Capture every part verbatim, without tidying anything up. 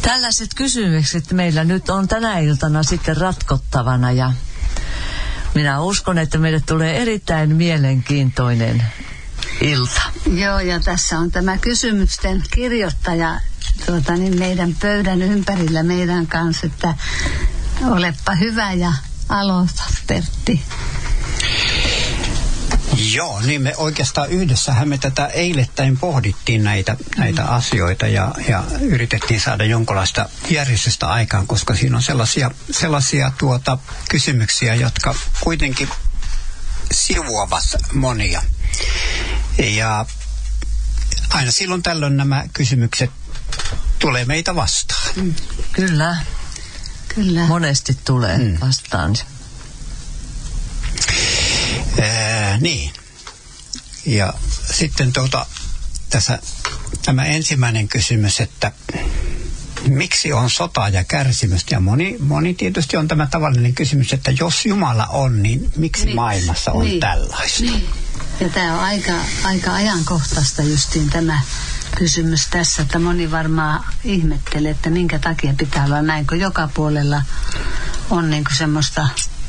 Tällaiset kysymykset meillä nyt on tänä iltana sitten ratkottavana ja minä uskon, että meille tulee erittäin mielenkiintoinen ilta. Joo, ja tässä on tämä kysymysten kirjoittaja tuota, niin meidän pöydän ympärillä meidän kanssa, että olepa hyvä ja aloita, Pertti. Joo, niin me oikeastaan yhdessähän me tätä eilettäin pohdittiin näitä, näitä mm. asioita ja, ja yritettiin saada jonkinlaista järjestystä aikaan, koska siinä on sellaisia, sellaisia tuota, kysymyksiä, jotka kuitenkin sivuavat monia. Ja aina silloin tällöin nämä kysymykset tulee meitä vastaan. Mm. Kyllä. Kyllä. Monesti tulee mm. vastaan. Ää, niin. Ja sitten tuota, tässä tämä ensimmäinen kysymys, että miksi on sotaa ja kärsimystä? Ja moni, moni tietysti on tämä tavallinen kysymys, että jos Jumala on, niin miksi niin, maailmassa on niin, tällaista? Niin. Ja tämä on aika, aika ajankohtaista justiin tämä kysymys tässä, että moni varmaan ihmettelee, että minkä takia pitää olla näin, kun joka puolella on niin kuin semmoista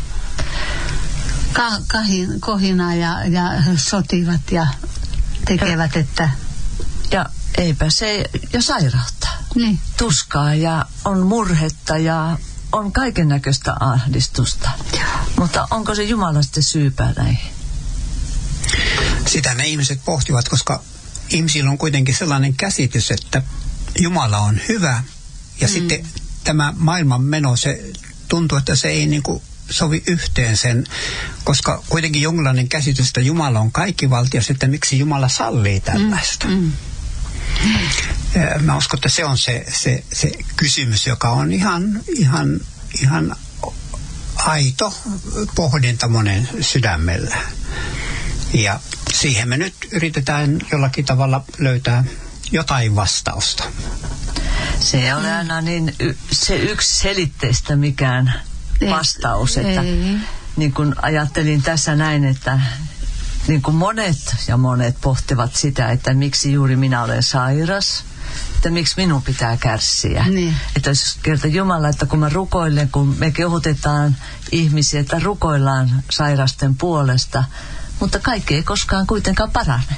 ka- kahin, kohinaa ja, ja sotivat ja tekevät, että... Ja eipä se, ja sairautta, niin. Tuskaa ja on murhetta ja on kaiken näköistä ahdistusta. Ja. Mutta onko se Jumala sitten syypää näihin? Sitä ne ihmiset pohtivat, koska ihmisillä on kuitenkin sellainen käsitys, että Jumala on hyvä ja mm. sitten tämä maailman meno, se tuntuu, että se ei niin kuin sovi yhteen sen, koska kuitenkin jonkinlainen käsitys, että Jumala on kaikkivaltias, että miksi Jumala sallii tällaista. Mm. Mm. Mä uskon, että se on se, se, se kysymys, joka on ihan, ihan, ihan aito pohdinta monen sydämellä. Ja siihen me nyt yritetään jollakin tavalla löytää jotain vastausta. Se ei ole aina niin y- se yksi selitteistä mikään vastaus, että ei. Niin kuin ajattelin tässä näin, että niin kuin monet ja monet pohtivat sitä, että miksi juuri minä olen sairas, että miksi minun pitää kärsiä. Niin. Että jos kerta Jumala, että kun mä rukoilen, kun me kehotetaan ihmisiä, että rukoillaan sairasten puolesta, mutta kaikki ei koskaan kuitenkaan parane.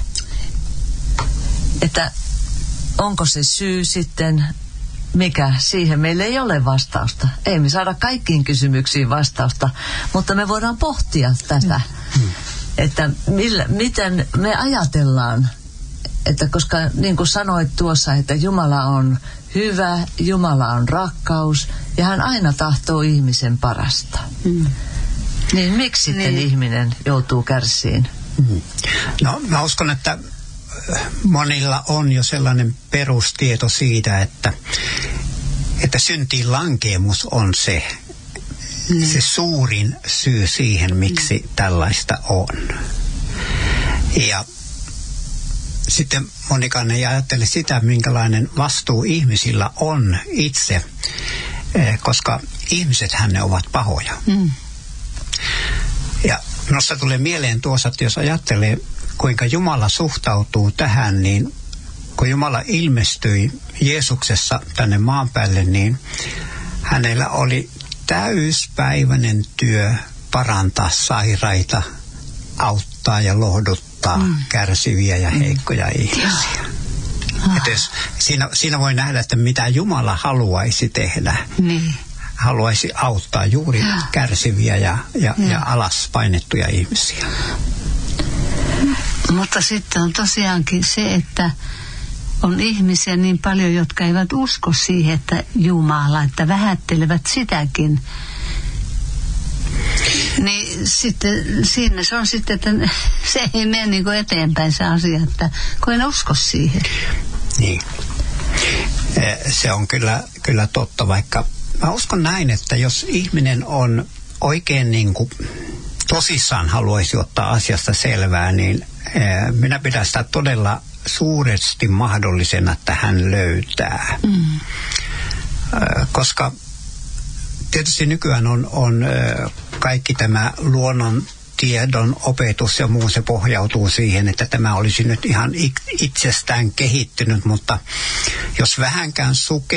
Että onko se syy sitten, mikä? Siihen meillä ei ole vastausta. Ei me saada kaikkiin kysymyksiin vastausta, mutta me voidaan pohtia tätä. Mm. Että millä, miten me ajatellaan, että koska niin kuin sanoit tuossa, että Jumala on hyvä, Jumala on rakkaus ja hän aina tahtoo ihmisen parasta. Mm. Niin miksi sitten niin. ihminen joutuu kärsiin? Mm. No mä uskon, että monilla on jo sellainen perustieto siitä, että, että syntiin lankeemus on se, mm. se suurin syy siihen, miksi mm. tällaista on. Ja sitten monikaan ei ajattele sitä, minkälainen vastuu ihmisillä on itse, koska ihmisethän ne ovat pahoja. Mm. Ja minusta tulee mieleen tuossa, että jos ajattelee, kuinka Jumala suhtautuu tähän, niin kun Jumala ilmestyi Jeesuksessa tänne maan päälle, niin hänellä oli täyspäiväinen työ parantaa sairaita, auttaa ja lohduttaa mm. kärsiviä ja heikkoja mm. ihmisiä. Ah. Että jos, siinä, siinä voi nähdä, että mitä Jumala haluaisi tehdä. Niin. Haluaisi auttaa juuri ja. kärsiviä ja, ja, ja. ja alas painettuja ihmisiä. Mutta sitten on tosiaankin se, että on ihmisiä niin paljon, jotka eivät usko siihen, että Jumala, että vähättelevät sitäkin. Niin sitten siinä se on sitten, että se ei mene niin kuin eteenpäin se asia, että kun en usko siihen. Niin. Se on kyllä, kyllä totta, vaikka mä uskon näin, että jos ihminen on oikein niin kuin tosissaan haluaisi ottaa asiasta selvää, niin minä pidän sitä todella suuresti mahdollisena, että hän löytää. Mm. Koska tietysti nykyään on, on kaikki tämä luonnon tiedon opetus ja muu, se pohjautuu siihen, että tämä olisi nyt ihan itsestään kehittynyt, mutta jos vähänkään suke